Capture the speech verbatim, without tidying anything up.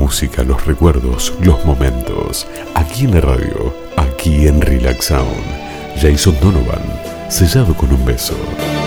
música, los recuerdos, los momentos. Aquí en la radio, aquí en Relax Sound. Jason Donovan, sellado con un beso.